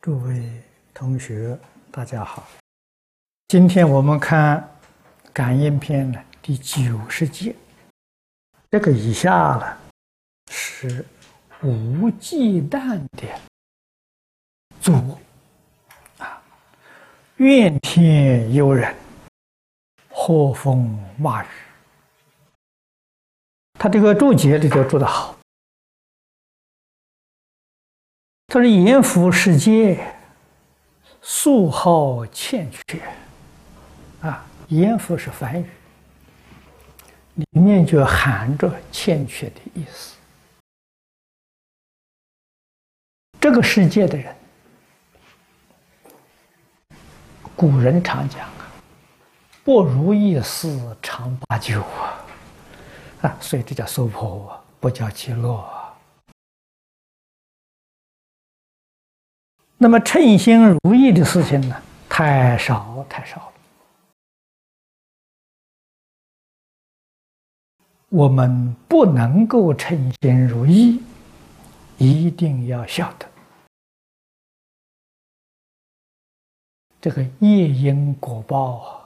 诸位同学，大家好。今天我们看感应篇的第90节，这个以下呢是无忌惮的作恶怨天尤人，祸风骂雨。他这个注解里头注得好，他说：“阎浮世界，素好欠缺。”阎浮是梵语，里面就含着欠缺的意思。这个世界的人，古人常讲不如意事常八九所以这叫娑婆，不叫极乐。那么称心如意的事情呢，太少太少了。我们不能够称心如意，一定要晓得这个业因果报